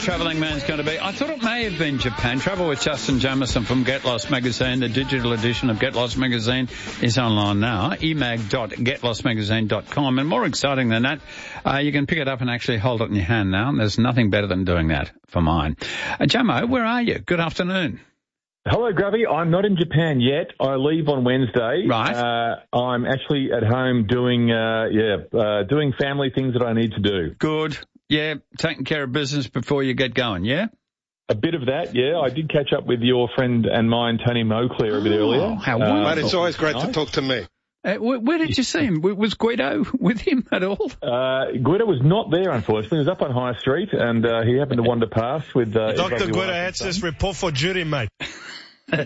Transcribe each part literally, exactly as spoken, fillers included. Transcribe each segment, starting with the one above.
travelling man's going to be? I thought it may have been Japan. Travel with Justin Jamieson from Get Lost Magazine. The digital edition of Get Lost Magazine is online now, e mag dot get lost magazine dot com. And more exciting than that, uh, you can pick it up and actually hold it in your hand now. And there's nothing better than doing that for mine. Uh, Jamo, where are you? Good afternoon. Hello, Gravy. I'm not in Japan yet. I leave on Wednesday. Right. Uh, I'm actually at home doing, uh, yeah, uh, doing family things that I need to do. Good. Yeah, taking care of business before you get going, yeah? A bit of that, yeah. I did catch up with your friend and mine, Tony Moclair, a bit oh, earlier. How wonderful. But it's always great nice. to talk to me. Uh, where, where did you see him? Was Guido with him at all? Uh, Guido was not there, unfortunately. He was up on High Street, and uh, he happened to wander past with... Uh, Doctor Guido had this report for jury, mate. there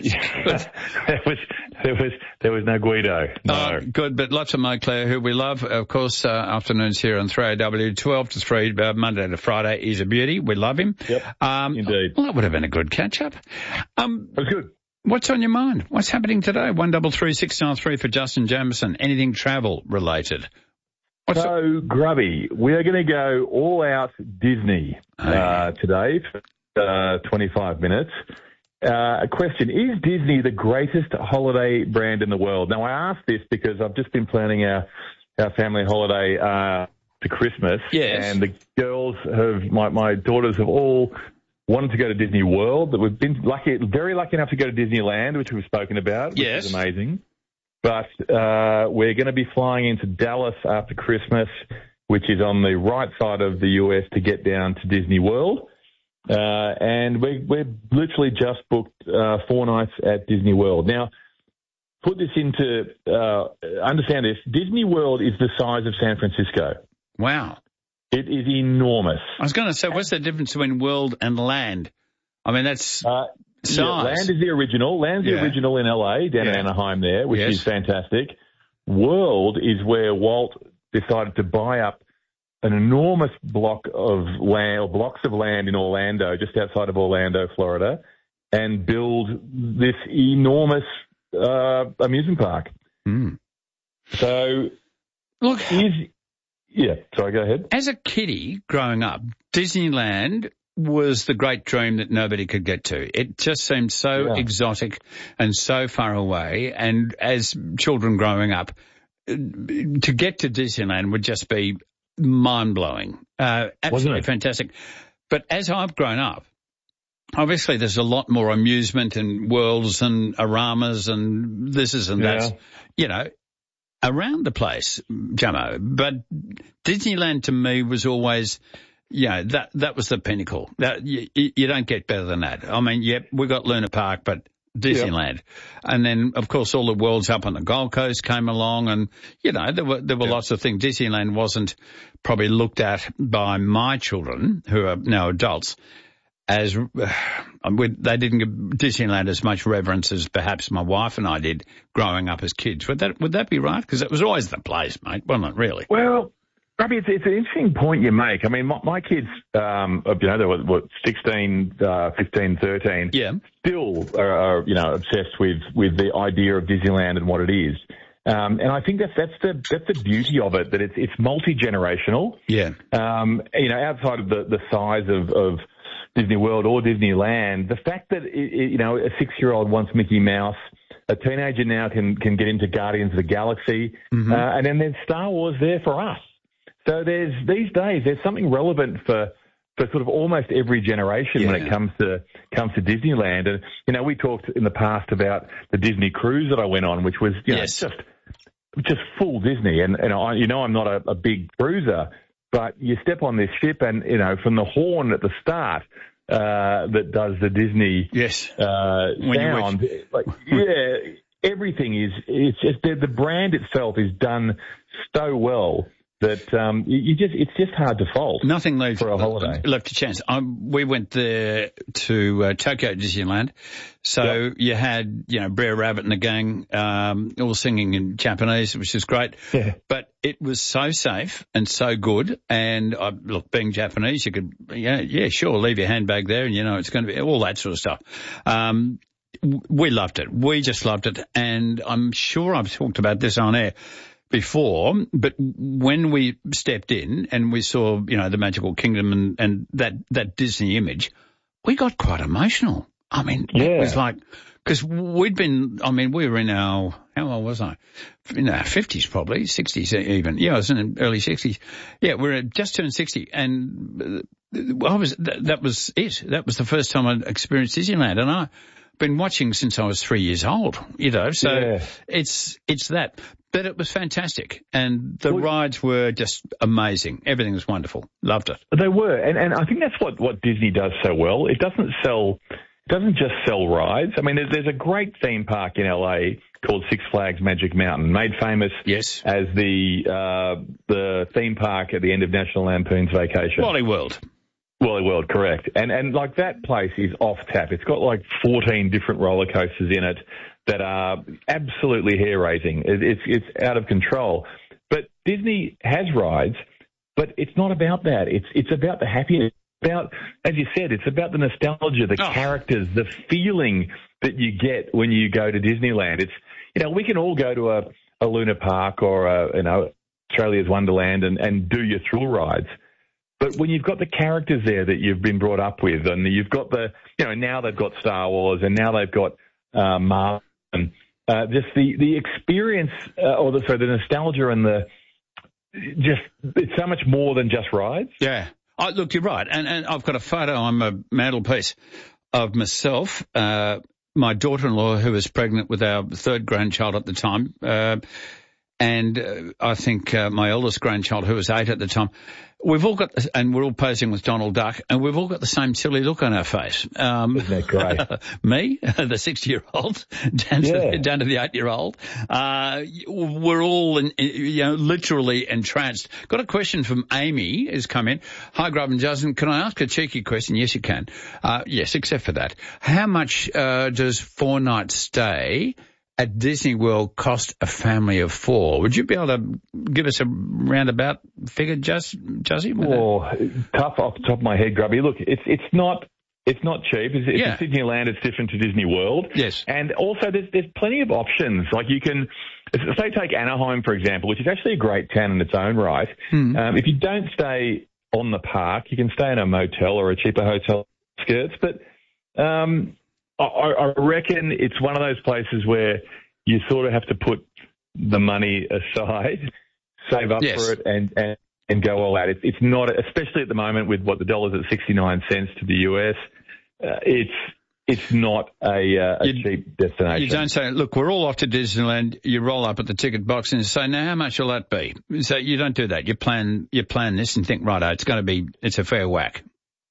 was there was there was no Guido. No. Uh, good, but lots of Moclair, who we love. Of course, uh, afternoons here on three A W, twelve to three, uh, Monday to Friday. He's a beauty. We love him. Yep, um, indeed. Well, that would have been a good catch-up. Um, it was good. What's on your mind? What's happening today? One double three six nine three for Justin Jamieson. Anything travel related? What's so, the- Grubby, we are going to go all out Disney oh, yeah. uh, today for uh, twenty-five minutes. Uh, a question, is Disney the greatest holiday brand in the world? Now, I ask this because I've just been planning our, our family holiday uh, to Christmas. Yes. And the girls have, my, my daughters have all wanted to go to Disney World. We've been lucky, very lucky enough to go to Disneyland, which we've spoken about, which yes. is amazing. But uh, we're going to be flying into Dallas after Christmas, which is on the right side of the U S to get down to Disney World. Uh, and we, we're literally just booked uh, four nights at Disney World. Now, put this into, uh, understand this, Disney World is the size of San Francisco. Wow. It is enormous. I was going to say, what's the difference between world and land? I mean, that's uh, size. Yeah, land is the original. Land's yeah. the original in L A, down yeah. in Anaheim there, which yes. is fantastic. World is where Walt decided to buy up an enormous block of land, or blocks of land in Orlando, just outside of Orlando, Florida, and build this enormous uh, amusement park. Mm. So, look, is, yeah, sorry, go ahead. As a kiddie growing up, Disneyland was the great dream that nobody could get to. It just seemed so yeah. exotic and so far away. And as children growing up, to get to Disneyland would just be mind-blowing, uh, absolutely fantastic. But as I've grown up, obviously there's a lot more amusement and worlds and aramas and this is and yeah. that's, you know, around the place, Jamo. But Disneyland to me was always, you know, that, that was the pinnacle. That you, you don't get better than that. I mean, yep, we got Luna Park, but Disneyland. Yep. And then, of course, all the worlds up on the Gold Coast came along and, you know, there were, there were yep. lots of things. Disneyland wasn't probably looked at by my children, who are now adults, as, uh, they didn't give Disneyland as much reverence as perhaps my wife and I did growing up as kids. Would that, would that be right? Because it was always the place, mate, wasn't it, really? Well, Robbie, it's, it's an interesting point you make. I mean, my, my kids, um, you know, they were, what, sixteen, uh, fifteen, thirteen. Yeah. Still are, are, you know, obsessed with, with the idea of Disneyland and what it is. Um, and I think that's, that's the, that's the beauty of it, that it's, it's multi-generational. Yeah. Um, you know, outside of the, the size of, of Disney World or Disneyland, the fact that, it, it, you know, a six-year-old wants Mickey Mouse, a teenager now can, can get into Guardians of the Galaxy, mm-hmm. uh, and then there's Star Wars there for us. So there's, these days, there's something relevant for, for sort of almost every generation yeah. when it comes to, comes to Disneyland. And, you know, we talked in the past about the Disney cruise that I went on, which was, you yes. know, just, just full Disney. And, and I, you know, I'm not a, a big cruiser, but you step on this ship and, you know, from the horn at the start, uh, that does the Disney, yes. uh, sound, like, yeah, everything is, it's just, the, the brand itself is done so well that um, you just it's just hard to fault. Nothing left for a holiday. Left a chance. Um, we went there to uh, Tokyo Disneyland, so yep. you had you know Brer Rabbit and the gang um, all singing in Japanese, which is great. Yeah. But it was so safe and so good. And uh, look, being Japanese, you could yeah yeah sure leave your handbag there, and you know it's going to be all that sort of stuff. Um, we loved it. We just loved it, and I'm sure I've talked about this on air. before, but when we stepped in and we saw, you know, the Magical Kingdom and, and that, that Disney image, we got quite emotional. I mean, yeah. it was like, because we'd been, I mean, we were in our, how old was I? In our fifties probably, sixties even. Yeah, I was in the early sixties. Yeah, we were just turned sixty, and I was, that, that was it. That was the first time I'd experienced Disneyland, and I've been watching since I was three years old, you know, so yeah. it's, it's that. But it was fantastic, and the well, rides were just amazing. Everything was wonderful. Loved it. They were, and, and I think that's what, what Disney does so well. It doesn't sell, it doesn't just sell rides. I mean, there's, there's a great theme park in L A called Six Flags Magic Mountain, made famous yes. as the uh, the theme park at the end of National Lampoon's Vacation. Wally World. Wally World, correct. And and like that place is off tap. It's got like fourteen different roller coasters in it that are absolutely hair-raising. It, it's it's out of control. But Disney has rides, but it's not about that. It's it's about the happiness. About, as you said, it's about the nostalgia, the oh. characters, the feeling that you get when you go to Disneyland. It's, you know, we can all go to a, a Luna Park or a, you know, Australia's Wonderland and, and do your thrill rides. But when you've got the characters there that you've been brought up with, and you've got the, you know, now they've got Star Wars, and now they've got uh, Marvel, and uh, just the the experience, uh, or the sorry, the nostalgia and the just it's so much more than just rides. Yeah. Oh, look, you're right, and and I've got a photo on my mantelpiece of myself, uh, my daughter-in-law who was pregnant with our third grandchild at the time, uh, and uh, I think uh, my eldest grandchild who was eight at the time. We've all got, and we're all posing with Donald Duck, and we've all got the same silly look on our face. Um, Isn't that great? Me, the sixty-year-old, down, yeah. to, down to the eight-year-old. Uh, we're all, in, you know, literally entranced. Got a question from Amy who's come in. Hi, Grub and Justin. Can I ask a cheeky question? Yes, you can. Uh, yes, except for that. How much uh, does four nights stay at Disney World cost a family of four? Would you be able to give us a roundabout figure, Just, Juzzy? Oh, tough off the top of my head, Grubby. Look, it's it's not it's not cheap. It's, it's yeah. in Disneyland. It's different to Disney World. Yes. And also, there's there's plenty of options. Like you can, say, take Anaheim for example, which is actually a great town in its own right. Hmm. Um, if you don't stay on the park, you can stay in a motel or a cheaper hotel skirts, but. Um, I, I reckon it's one of those places where you sort of have to put the money aside, save up yes. for it, and, and, and go all out. It's, it's not, especially at the moment with what the dollar's at sixty-nine cents to the U S. Uh, it's it's not a, uh, a you, cheap destination. You don't say, look, we're all off to Disneyland. You roll up at the ticket box and say, now how much will that be? So you don't do that. You plan you plan this and think, righto, it's going to be it's a fair whack.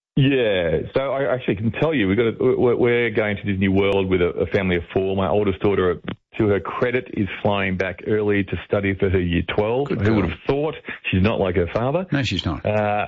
Yeah, so I actually can tell you, we've got a, we're going to Disney World with a, a family of four. My oldest daughter, to her credit, is flying back early to study for her year twelve. Good Who girl. would have thought? She's not like her father. No, she's not. Uh,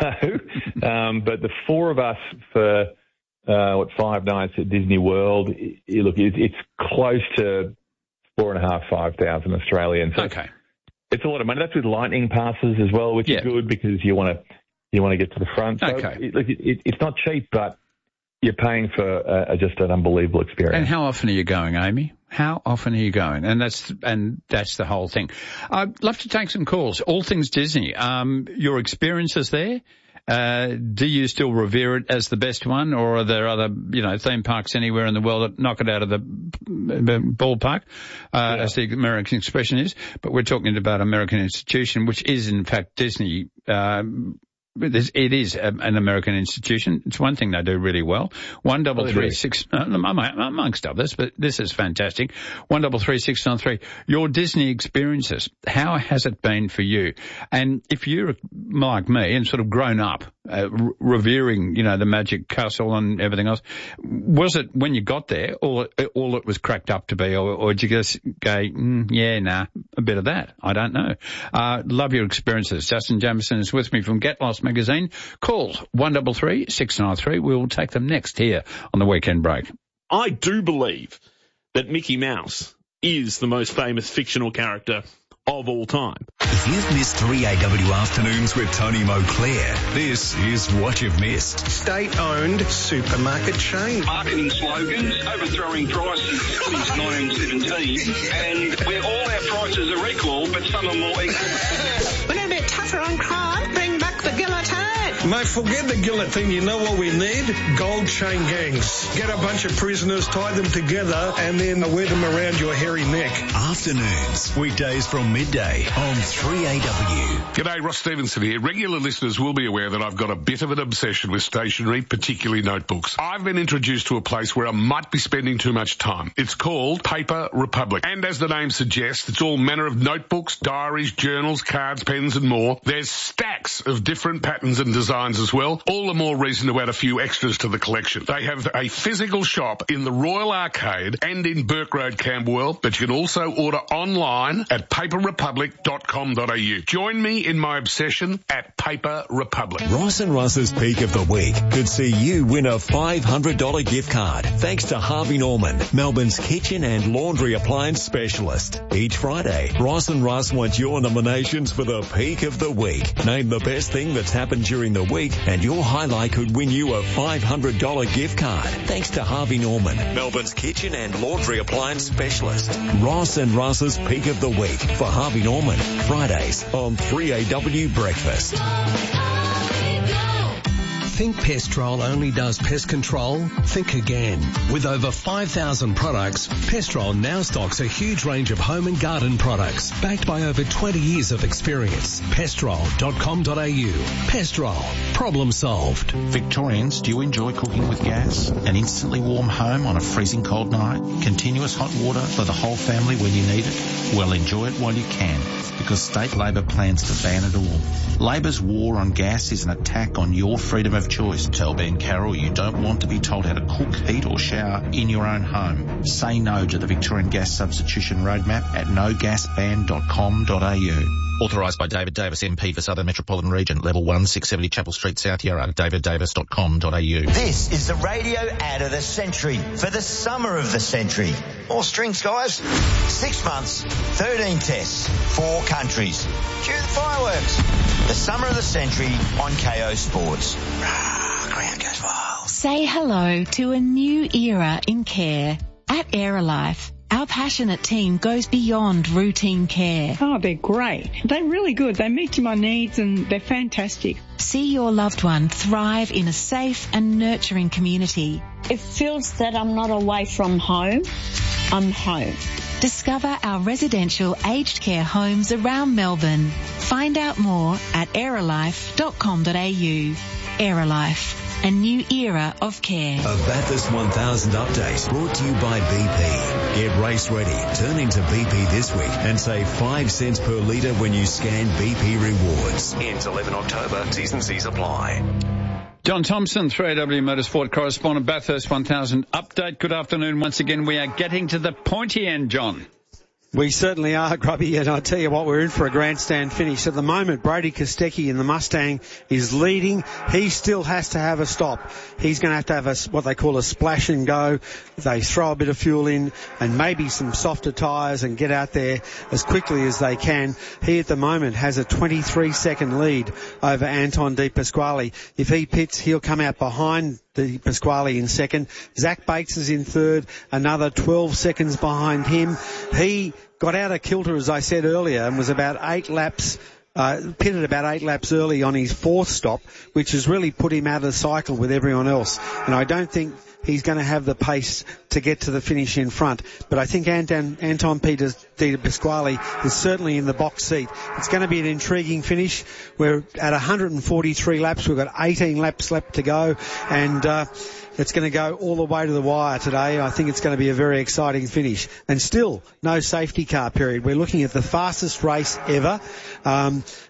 no, um, but the four of us for uh, what five nights at Disney World. It, look, it, it's close to four and a half, five thousand Australian. So okay, it's a lot of money. That's with lightning passes as well, which yeah. is good because you want to. You want to get to the front. So okay. It, it, it's not cheap, but you're paying for uh, just an unbelievable experience. And how often are you going, Amy? How often are you going? And that's and that's the whole thing. I'd love to take some calls. All things Disney. Um, your experiences there. Uh, do you still revere it as the best one, or are there other, you know, theme parks anywhere in the world that knock it out of the ballpark, uh, yeah. as the American expression is? But we're talking about American institution, which is in fact Disney. Um, It is an American institution. It's one thing they do really well. One double three six, amongst others, but this is fantastic. One double three six nine three. Your Disney experiences. How has it been for you? And if you're like me and sort of grown up uh, re- revering, you know, the Magic Castle and everything else, was it when you got there all all it was cracked up to be, or, or did you just go, mm, yeah, nah, a bit of that? I don't know. Uh, love your experiences. Justin Jamieson is with me from Get Lost Magazine. Call one double three six nine three. We'll take them next here on the Weekend Break. I do believe that Mickey Mouse is the most famous fictional character of all time. If you've missed three A W afternoons with Tony Moclair, this is what you've missed. State-owned supermarket chain. Marketing slogans, overthrowing prices since nineteen seventeen, and where all our prices are equal, but some are more equal. We're a bit tougher on crime. Bring back the guillotine. Mate, forget the guillotine. You know what we need? Gold chain gangs. Get a bunch of prisoners, tie them together, and then wear them around your hairy neck. Afternoons, weekdays from midday on three A W. G'day, Ross Stevenson here. Regular listeners will be aware that I've got a bit of an obsession with stationery, particularly notebooks. I've been introduced to a place where I might be spending too much time. It's called Paper Republic. And as the name suggests, it's all manner of notebooks, diaries, journals, cards, pens and more. There's stacks of different patterns and designs as well. All the more reason to add a few extras to the collection. They have a physical shop in the Royal Arcade and in Burke Road, Camberwell, but you can also order online at paper republic dot com dot a u. Join me in my obsession at Paper Republic. Ross and Russ's Peak of the Week could see you win a five hundred dollars gift card thanks to Harvey Norman, Melbourne's kitchen and laundry appliance specialist. Each Friday, Ross and Russ want your nominations for the Peak of the Week. Name the best thing that's happened during the week and your highlight could win you a five hundred dollars gift card thanks to Harvey Norman, Melbourne's kitchen and laundry appliance specialist. Ross and Russ's Peak of the Week for Harvey Norman, Fridays on three A W Breakfast. Think Pestrol only does pest control? Think again. With over five thousand products, Pestrol now stocks a huge range of home and garden products, backed by over twenty years of experience. Pestrol dot com dot a u. Pestrol. Problem solved. Victorians, do you enjoy cooking with gas? An instantly warm home on a freezing cold night? Continuous hot water for the whole family when you need it? Well, enjoy it while you can, because State Labor plans to ban it all. Labor's war on gas is an attack on your freedom of choice. Tell Ben Carroll you don't want to be told how to cook, heat or shower in your own home. Say no to the Victorian Gas Substitution Roadmap at no gas ban dot com dot a u. Authorised by David Davis, M P for Southern Metropolitan Region, Level one, six seventy Chapel Street, South Yarra, david davis dot com dot a u. This is the radio ad of the century for the summer of the century. More strings, guys. Six months, thirteen tests, four countries. Cue the fireworks. The summer of the century on K O Sports. Rah, ground goes wild. Say hello to a new era in care. At Aerolife, our passionate team goes beyond routine care. Oh, they're great. They're really good. They meet my needs and they're fantastic. See your loved one thrive in a safe and nurturing community. It feels that I'm not away from home. I'm home. Discover our residential aged care homes around Melbourne. Find out more at aerolife dot com dot a u. Aerolife. A new era of care. A Bathurst one thousand update brought to you by B P. Get race ready. Turn into B P this week and save five cents per litre when you scan B P Rewards. Ends eleventh October. T's and C's apply. John Thompson, three A W Motorsport correspondent, Bathurst one thousand update. Good afternoon once again. We are getting to the pointy end, John. We certainly are, Grubby, and I tell you what, we're in for a grandstand finish. At the moment, Brady Kostecki in the Mustang is leading. He still has to have a stop. He's going to have to have a, what they call a splash and go. They throw a bit of fuel in and maybe some softer tyres and get out there as quickly as they can. He at the moment has a twenty-three second lead over Anton De Pasquale. If he pits, he'll come out behind De Pasquale in second. Zach Bates is in third, another twelve seconds behind him. He got out of kilter, as I said earlier, and was about eight laps, uh, pitted about eight laps early on his fourth stop, which has really put him out of the cycle with everyone else. And I don't think he's going to have the pace to get to the finish in front. But I think Anton, Anton Peters De Pasquale is certainly in the box seat. It's going to be an intriguing finish. We're at one hundred forty-three laps. We've got eighteen laps left to go. And, uh, it's going to go all the way to the wire today. I think it's going to be a very exciting finish. And still, no safety car period. We're looking at the fastest race ever. Um,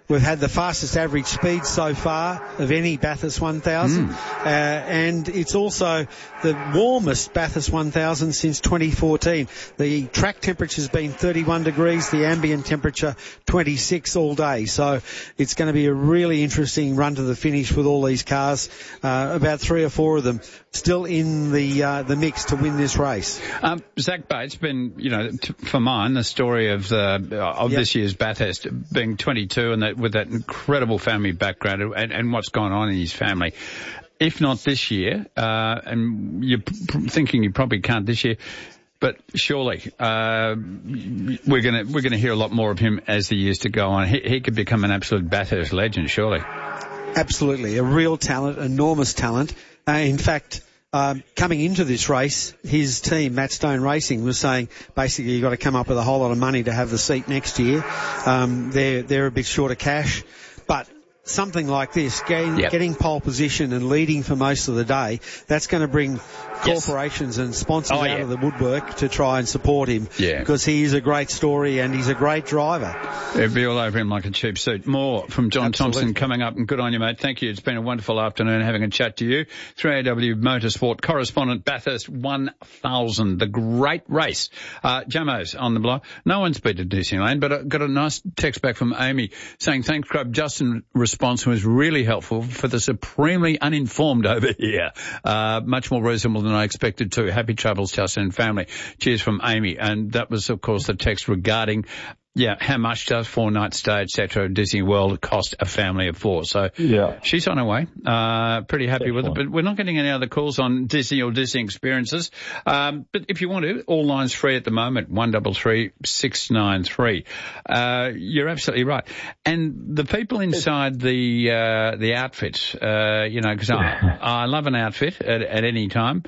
We've had the fastest average speed so far of any Bathurst one thousand. Mm. Uh, and it's also the warmest Bathurst one thousand since twenty fourteen. The track temperature's been thirty-one degrees, the ambient temperature twenty-six all day. So it's going to be a really interesting run to the finish with all these cars, uh, about three or four of them still in the uh, the mix to win this race. Um, Zach Bates been, you know, t- for mine, the story of the of yep. this year's Bathurst being twenty-two and that with that incredible family background and, and what's gone on in his family. If not this year, uh, and you're p- thinking you probably can't this year, but surely uh, we're going to we're going to hear a lot more of him as the years to go on. He, he could become an absolute Bathurst legend, surely. Absolutely, a real talent, enormous talent. Uh, in fact, um, coming into this race, his team, Matt Stone Racing, was saying basically you've got to come up with a whole lot of money to have the seat next year. Um, they're they're a bit short of cash, but something like this, getting, yep. getting pole position and leading for most of the day, that's going to bring corporations yes. and sponsors oh, out yeah. of the woodwork to try and support him. Yeah. Because he is a great story and he's a great driver. It'd be all over him like a cheap suit. More from John Absolutely. Thompson coming up, and good on you, mate. Thank you. It's been a wonderful afternoon having a chat to you. three A W Motorsport correspondent, Bathurst one thousand, the great race. Uh, Jamo's on the block. No one's been to Disneyland, but I got a nice text back from Amy saying, thanks, Grub. Justin's response was really helpful for the supremely uninformed over here. Uh, much more reasonable than I expected to. Happy travels, Justin and family. Cheers from Amy. And that was, of course, the text regarding Yeah, how much does four night stay, et cetera, at Disney World cost a family of four? So yeah. she's on her way. Uh, pretty happy Excellent. with it. But we're not getting any other calls on Disney or Disney experiences. Um, but if you want to, all lines free at the moment, one double three six nine three. Uh, you're absolutely right. And the people inside the uh, the outfits, uh, you know, because I, I love an outfit at, at any time,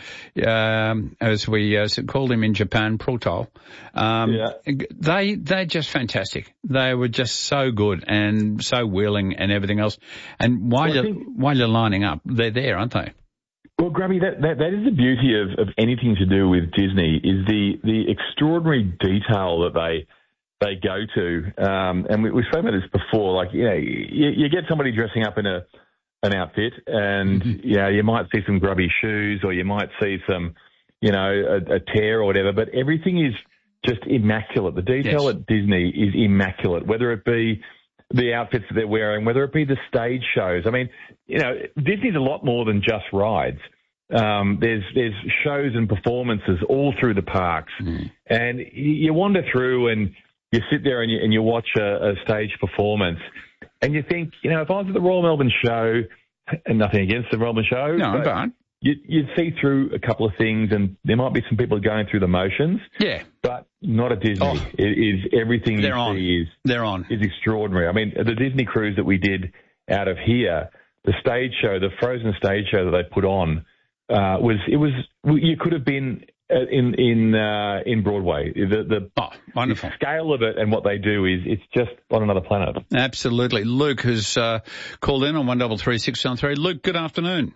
um, as we uh, called him in Japan, Protol. Um, yeah. They they just fantastic. They were just so good and so willing and everything else. And while well, you're think, while you're lining up, they're there, aren't they? Well, Grubby, that, that that is the beauty of, of anything to do with Disney is the the extraordinary detail that they they go to. Um, and we, we've spoken about this before. Like, you know, you, you get somebody dressing up in a an outfit, and mm-hmm. you know, you might see some grubby shoes, or you might see some, you know, a, a tear or whatever. But everything is just immaculate. The detail yes. at Disney is immaculate, whether it be the outfits that they're wearing, whether it be the stage shows. I mean, you know, Disney's a lot more than just rides. Um, there's there's shows and performances all through the parks. Mm. And you wander through and you sit there and you, and you watch a, a stage performance and you think, you know, if I was at the Royal Melbourne Show, and nothing against the Royal Melbourne Show, no, but but you, you'd see through a couple of things, and there might be some people going through the motions. Yeah. But not at Disney. Oh. It is everything They're you on. see is, They're on. is extraordinary. I mean, the Disney cruise that we did out of here, the stage show, the Frozen stage show that they put on, uh, was, it was, you could have been in, in, uh, in Broadway. The, the, oh, wonderful. the scale of it and what they do is, it's just on another planet. Absolutely. Luke has, uh, called in on one double three six nine three. Luke, good afternoon.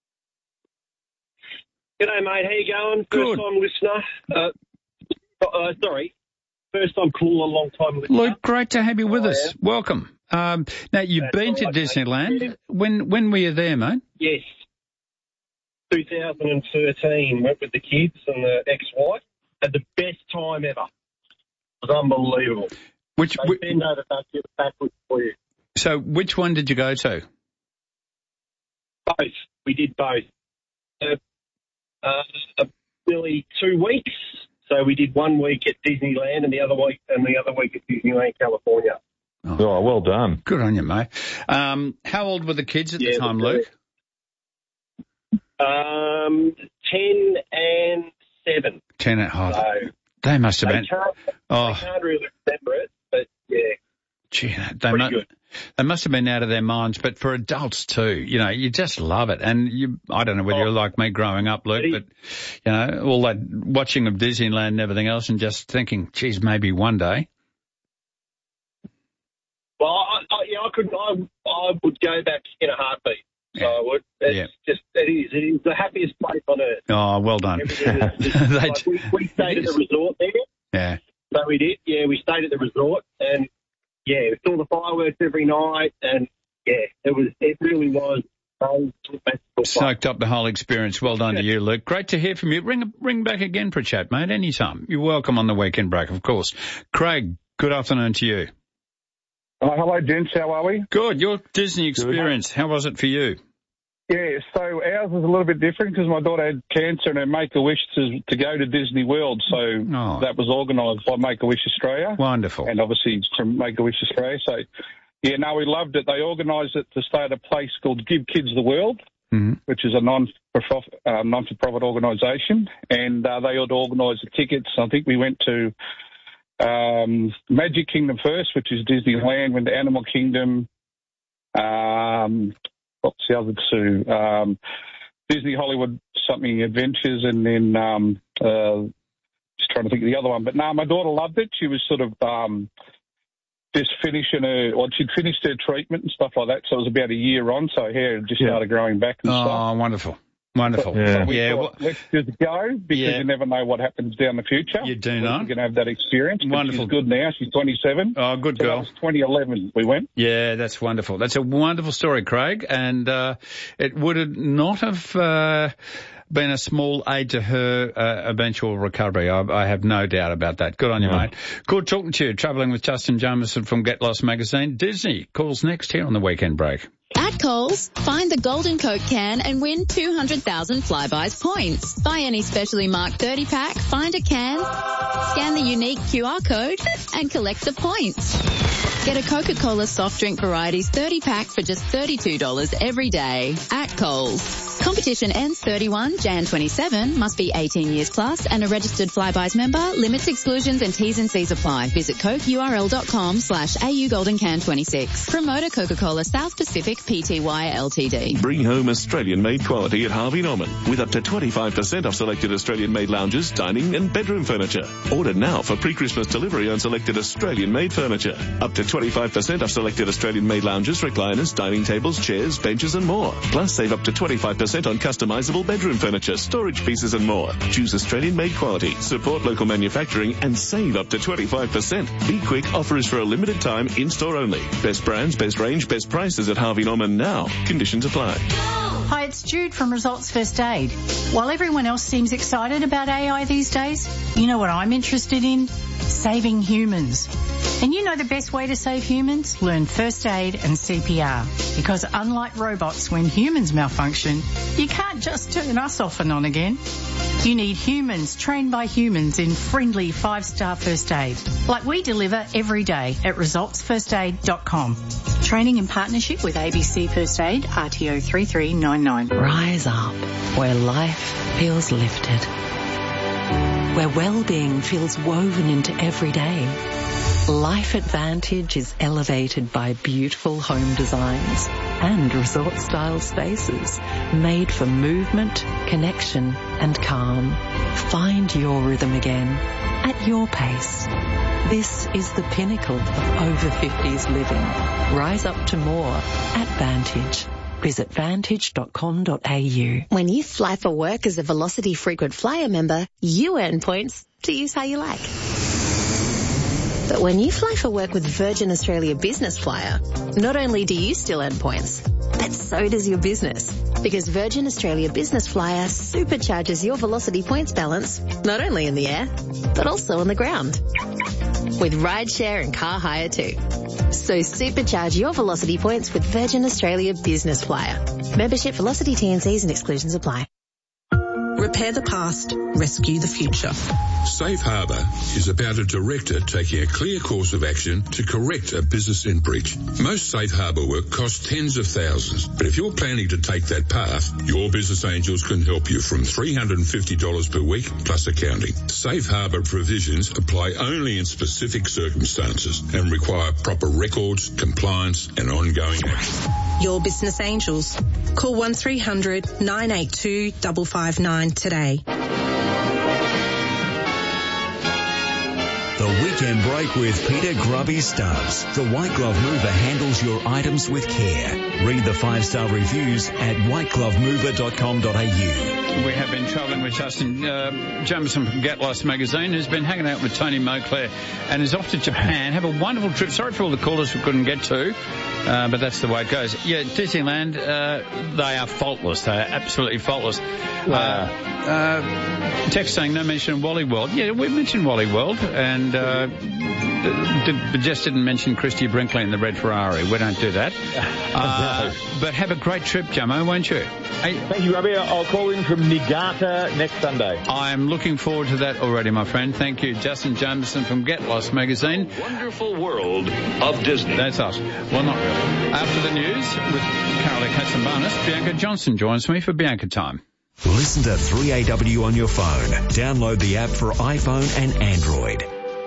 G'day, mate. How you going? Good. First time listener. Uh, uh, sorry. First time caller, long time listener. Luke, great to have you with oh, us. Yeah. Welcome. Um, now, you've That's been to right, Disneyland. Mate. When when were you there, mate? Yes. two thousand thirteen. Went with the kids and the ex-wife. Had the best time ever. It was unbelievable. Which They which, bend over backwards for you. So which one did you go to? Both. We did both. Uh, Uh, nearly two weeks. So we did one week at Disneyland and the other week and the other week at Disneyland, California. Oh, oh well done. Good on you, mate. Um, how old were the kids at yeah, the time, Luke? Um, ten and seven. Ten and oh, so they must have they been. Can't, oh, they can't really remember it, but yeah. Gee, they must, they must have been out of their minds, but for adults too, you know, you just love it. And you, I don't know whether oh, you're like me growing up, Luke, but, you know, all that watching of Disneyland and everything else and just thinking, geez, maybe one day. Well, I, I, yeah, I could, I, I would go back in a heartbeat. So I would. It's yeah. just, it is. It is the happiest place on earth. Oh, well done. Is, is, like we, we stayed at the resort there. Yeah. So we did. Yeah, we stayed at the resort and yeah, we saw the fireworks every night, and yeah, it was it really was. Um, Soaked up the whole experience. Well done to you, Luke. Great to hear from you. Ring ring back again for a chat, mate, anytime. You're welcome on the weekend break, of course. Craig, good afternoon to you. Uh, hello, gents. How are we? Good. Your Disney experience, how was it for you? Yeah, so ours was a little bit different because my daughter had cancer and her Make-A-Wish to, to go to Disney World, so oh. that was organised by Make-A-Wish Australia. Wonderful. And obviously from Make-A-Wish Australia, so... Yeah, no, we loved it. They organised it to stay at a place called Give Kids the World, mm-hmm. which is a non-for-profit, uh, non-for-profit organisation, and uh, they had organised the tickets. I think we went to um, Magic Kingdom first, which is Disneyland, went to Animal Kingdom, um, what's the other two? Um, Disney Hollywood something Adventures, and then um, uh, just trying to think of the other one. But no, my daughter loved it. She was sort of... Um, just finishing her, well, she'd finished her treatment and stuff like that, so it was about a year on, so her hair had just yeah. started growing back and oh, stuff. Oh, wonderful. Wonderful. But, yeah. But we yeah thought, well, let's just go, because yeah. you never know what happens down the future. You do not. We're going to have that experience. Wonderful. She's good now. She's twenty-seven. Oh, good so girl. That was twenty eleven we went. Yeah, that's wonderful. That's a wonderful story, Craig, and uh, it would not have... Uh, been a small aid to her uh, eventual recovery. I, I have no doubt about that. Good on you, yeah. mate. Good talking to you. Travelling with Justin Jameson from Get Lost magazine. Disney calls next here on the Weekend Break. At Coles, find the Golden Coke can and win two hundred thousand Flybuys points. Buy any specially marked thirty pack, find a can, scan the unique Q R code, and collect the points. Get a Coca-Cola soft drink varieties thirty pack for just thirty-two dollars every day at Coles. Competition ends thirty-one January twenty-seven. Must be eighteen years plus and a registered Flybuys member. Limits, exclusions and T's and C's apply. Visit cokeurl.com slash AU Golden Can twenty-six. Promoter Coca-Cola South Pacific Pty Ltd. Bring home Australian-made quality at Harvey Norman with up to twenty-five percent off selected Australian-made lounges, dining and bedroom furniture. Order now for pre-Christmas delivery on selected Australian-made furniture. Up to twenty-five percent off selected Australian-made lounges, recliners, dining tables, chairs, benches and more. Plus save up to twenty-five percent on customizable bedroom furniture, storage pieces and more. Choose Australian-made quality, support local manufacturing and save up to twenty-five percent. Be quick, offer is for a limited time, in-store only. Best brands, best range, best prices at Harvey Norman now. Conditions apply. Hi, it's Jude from Results First Aid. While everyone else seems excited about A I these days, you know what I'm interested in? Saving humans. And you know the best way to save humans? Learn first aid and C P R. Because unlike robots, when humans malfunction, you can't just turn us off and on again. You need humans trained by humans in friendly five-star first aid, like we deliver every day at results first aid dot com. Training in partnership with A B C First Aid, R T O three three nine nine. Rise up, where life feels lifted, where well-being feels woven into every day. Life Advantage is elevated by beautiful home designs and resort-style spaces made for movement, connection and calm. Find your rhythm again at your pace. This is the pinnacle of over fifties living. Rise up to more at Vantage. Visit vantage dot com dot a u. When you fly for work as a Velocity Frequent Flyer member, you earn points to use how you like. But when you fly for work with Virgin Australia Business Flyer, not only do you still earn points, but so does your business. Because Virgin Australia Business Flyer supercharges your Velocity points balance, not only in the air, but also on the ground. With rideshare and car hire too. So supercharge your Velocity points with Virgin Australia Business Flyer. Membership, Velocity T and Cs and exclusions apply. Repair the past, rescue the future. Safe Harbour is about a director taking a clear course of action to correct a business in breach. Most Safe Harbour work costs tens of thousands, but if you're planning to take that path, your business angels can help you from three hundred fifty dollars per week plus accounting. Safe Harbour provisions apply only in specific circumstances and require proper records, compliance and ongoing action. Your business angels. Call one three hundred nine eight two five five nine today. The the weekend break with Peter Grubby Stubbs. The White Glove Mover handles your items with care. Read the five-star reviews at white glove mover dot com dot a u. We have been travelling with Justin uh, Jameson from Get Lost magazine, who's been hanging out with Tony Moclair and is off to Japan. Have a wonderful trip. Sorry for all the callers we couldn't get to, uh, but that's the way it goes. Yeah, Disneyland, uh, they are faultless. They are absolutely faultless. Uh, uh, text saying no mention of Wally World. Yeah, we mentioned Wally World, and uh, d- d- just didn't mention Christy Brinkley in the red Ferrari. We don't do that. Uh, but have a great trip, Jamo, won't you? Hey, thank you, Robbie. I'll call in from Niigata next Sunday. I'm looking forward to that already, my friend. Thank you. Justin Jameson from Get Lost magazine. The wonderful world of Disney. That's us. Well, not really. After the news with Carolee Katsambanis, Bianca Johnson joins me for Bianca Time. Listen to three A W on your phone. Download the app for iPhone and Android.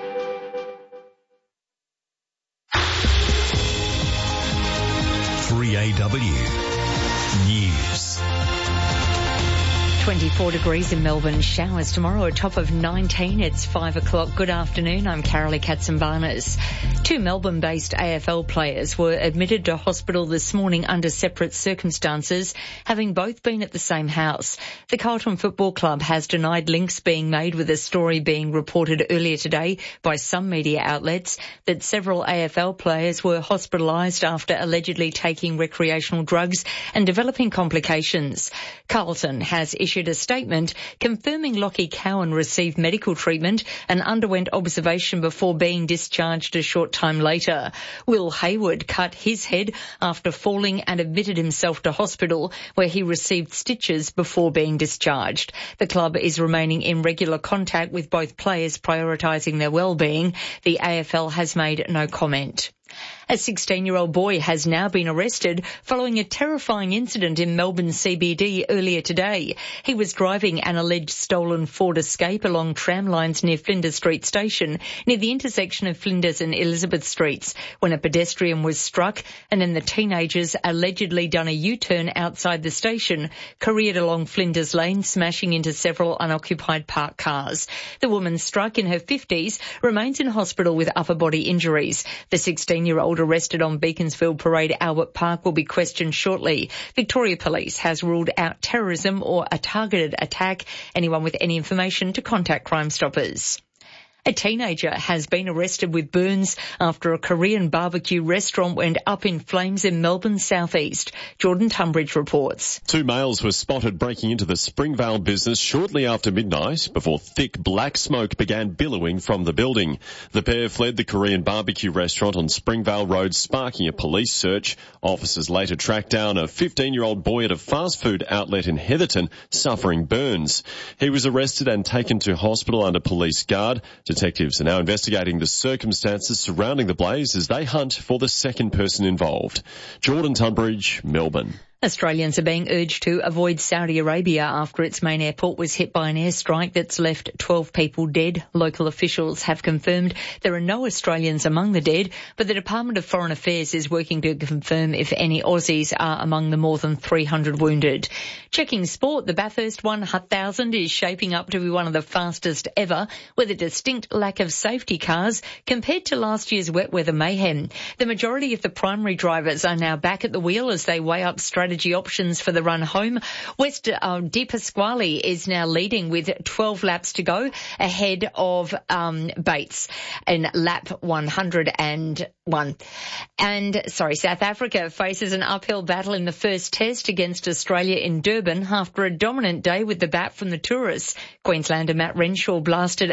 three A W News. twenty-four degrees in Melbourne. Showers tomorrow, a top of nineteen. It's five o'clock. Good afternoon. I'm Carolee Katsambanis. Two Melbourne-based A F L players were admitted to hospital this morning under separate circumstances, having both been at the same house. The Carlton Football Club has denied links being made with a story being reported earlier today by some media outlets that several A F L players were hospitalised after allegedly taking recreational drugs and developing complications. Carlton has issued a statement confirming Lockie Cowan received medical treatment and underwent observation before being discharged a short time later. Will Hayward cut his head after falling and admitted himself to hospital, where he received stitches before being discharged. The club is remaining in regular contact with both players, prioritising their well-being. The A F L has made no comment. A sixteen-year-old boy has now been arrested following a terrifying incident in Melbourne C B D earlier today. He was driving an alleged stolen Ford Escape along tram lines near Flinders Street Station, near the intersection of Flinders and Elizabeth Streets, when a pedestrian was struck and then the teenagers allegedly done a U-turn outside the station, careered along Flinders Lane, smashing into several unoccupied parked cars. The woman, struck in her fifties, remains in hospital with upper body injuries. The sixteen-year-old arrested on Beaconsfield Parade Albert Park will be questioned shortly. Victoria Police has ruled out terrorism or a targeted attack. Anyone with any information to contact Crime Stoppers. A teenager has been arrested with burns after a Korean barbecue restaurant went up in flames in Melbourne's southeast. Jordan Tunbridge reports. Two males were spotted breaking into the Springvale business shortly after midnight before thick black smoke began billowing from the building. The pair fled the Korean barbecue restaurant on Springvale Road, sparking a police search. Officers later tracked down a fifteen-year-old boy at a fast food outlet in Heatherton suffering burns. He was arrested and taken to hospital under police guard. Detectives are now investigating the circumstances surrounding the blaze as they hunt for the second person involved. Jordan Tunbridge, Melbourne. Australians are being urged to avoid Saudi Arabia after its main airport was hit by an airstrike that's left twelve people dead. Local officials have confirmed there are no Australians among the dead, but the Department of Foreign Affairs is working to confirm if any Aussies are among the more than three hundred wounded. Checking sport, the Bathurst one thousand is shaping up to be one of the fastest ever, with a distinct lack of safety cars compared to last year's wet weather mayhem. The majority of the primary drivers are now back at the wheel as they weigh up strategy options for the run home. West uh, Di Pasquale is now leading with twelve laps to go, ahead of um, Bates in lap one hundred one. And, sorry, South Africa faces an uphill battle in the first test against Australia in Durban after a dominant day with the bat from the tourists. Queenslander Matt Renshaw blasted